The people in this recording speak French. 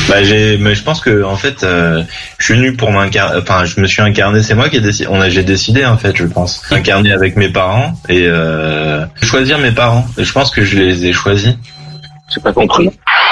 Mais je pense que en fait, je suis venu pour m'incarner. Enfin, je me suis incarné. C'est moi qui ai décidé. J'ai décidé en fait, je pense, incarner avec mes parents et choisir mes parents. Et je pense que je les ai choisis. J'ai pas compris.